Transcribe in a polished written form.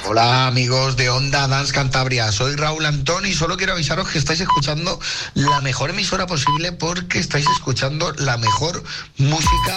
Hola amigos de Onda Dance Cantabria, soy Raúl Antón y solo quiero avisaros que estáis escuchando la mejor emisora posible porque estáis escuchando la mejor música